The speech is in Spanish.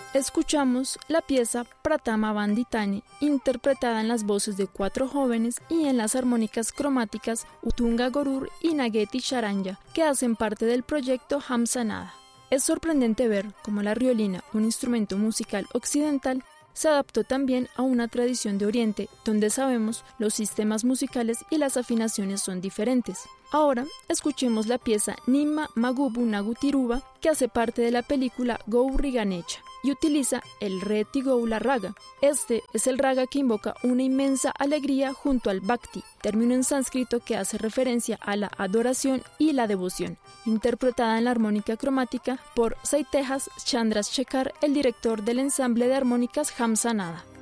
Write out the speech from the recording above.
Escuchamos la pieza Pratama Banditani, interpretada en las voces de 4 jóvenes y en las armónicas cromáticas Utunga Gorur y Nageti Charanya, que hacen parte del proyecto Hamsanada. Es sorprendente ver cómo la riolina, un instrumento musical occidental, se adaptó también a una tradición de Oriente, donde sabemos los sistemas musicales y las afinaciones son diferentes. Ahora, escuchemos la pieza Nimma Magubu Nagutiruba, que hace parte de la película Gauri Ganesha y utiliza el Reti Gaula Raga. Este es el raga que invoca una inmensa alegría junto al Bhakti, término en sánscrito que hace referencia a la adoración y la devoción, interpretada en la armónica cromática por Saitejas Chandrasekhar, el director del ensamble de armónicas Hamsanada.